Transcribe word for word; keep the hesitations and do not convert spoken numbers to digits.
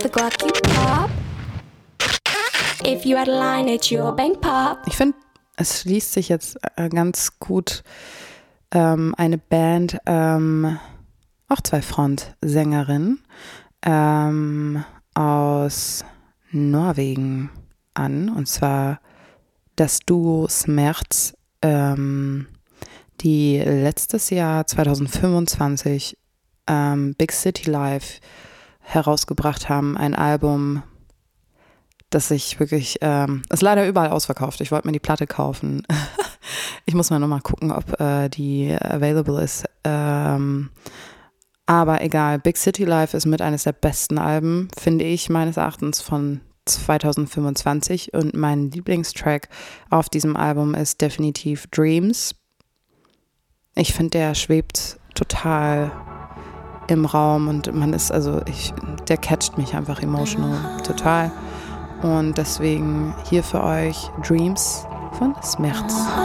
the Glock, you pop. If you had a line, it's your bank pop. Ich finde, es schließt sich jetzt äh, ganz gut ähm, eine Band, ähm, auch zwei Frontsängerinnen ähm, aus Norwegen an. Und zwar das Duo Smerz, ähm, die letztes Jahr zwanzig fünfundzwanzig ähm, Big City Live herausgebracht haben. Ein Album, das ich wirklich, ähm, ist leider überall ausverkauft. Ich wollte mir die Platte kaufen. Ich muss mal nochmal gucken, ob äh, die available ist. Ähm, aber egal, Big City Live ist mit eines der besten Alben, finde ich, meines Erachtens von zwanzig fünfundzwanzig. Und mein Lieblingstrack auf diesem Album ist definitiv Dreams. Ich finde, der schwebt total im Raum und man ist, also ich, der catcht mich einfach emotional total. Und deswegen hier für euch Dreams von Smerz.